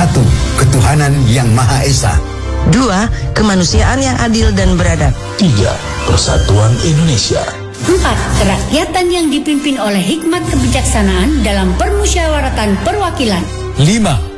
1. Ketuhanan yang Maha Esa. 2. Kemanusiaan yang adil dan beradab. 3. Persatuan Indonesia. 4. Kerakyatan yang dipimpin oleh hikmat kebijaksanaan dalam permusyawaratan perwakilan. 5.